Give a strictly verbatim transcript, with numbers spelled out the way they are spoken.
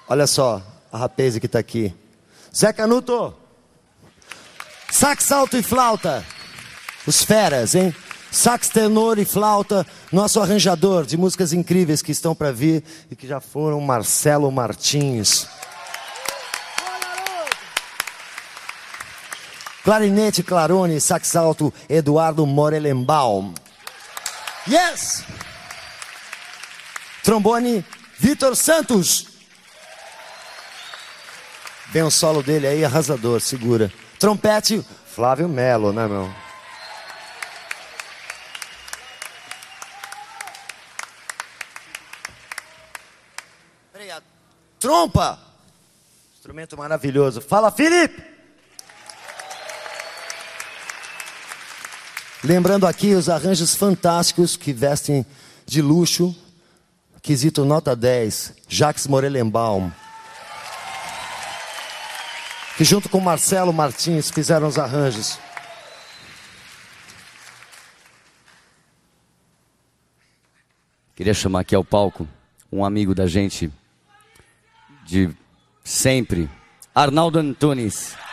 Olha só, a rapaz que tá aqui. Zé Canuto. Sax, alto e flauta. Os feras, hein? Sax, tenor e flauta. Nosso arranjador de músicas incríveis que estão para vir e que já foram, Marcelo Martins. Clarinete, clarone, sax alto, Eduardo Morelenbaum. Yes! Trombone, Vitor Santos. Vem o solo dele aí, arrasador, segura. Trompete, Flávio Melo, né, meu? Peraí, a trompa. Instrumento maravilhoso. Fala, Felipe! Lembrando aqui os arranjos fantásticos que vestem de luxo. Quesito nota dez, Jacques Morelenbaum. Que junto com Marcelo Martins fizeram os arranjos. Queria chamar aqui ao palco um amigo da gente de sempre, Arnaldo Antunes.